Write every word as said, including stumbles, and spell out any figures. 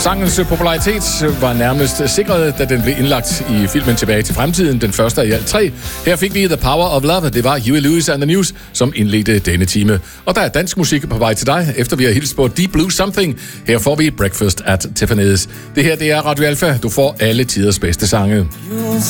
Sangens popularitet var nærmest sikret, da den blev indlagt i filmen Tilbage til fremtiden, den første af i alt tre. Her fik vi The Power of Love. Det var Huey Lewis and the News, som indledte denne time. Og der er dansk musik på vej til dig, efter vi har hilst på Deep Blue Something. Her får vi Breakfast at Tiffany's. Det her, det er Radio Alpha. Du får alle tiders bedste sange.